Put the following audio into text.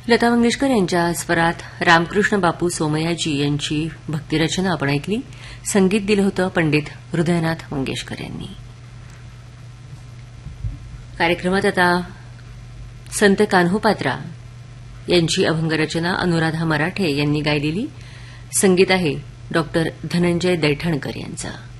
लता मंगेशकर यांच्या स्वरात रामकृष्ण बापू सोमयाजी यांची भक्तिरचना आपण ऐकली. संगीत दिलं होतं पंडित हृदयनाथ मंगेशकर यांनी. कार्यक्रमात आता संत कान्होपात्रा यांची अभंगरचना अनुराधा मराठे यांनी गायलेली. संगीत आहे डॉ धनंजय दैठणकर यांचं.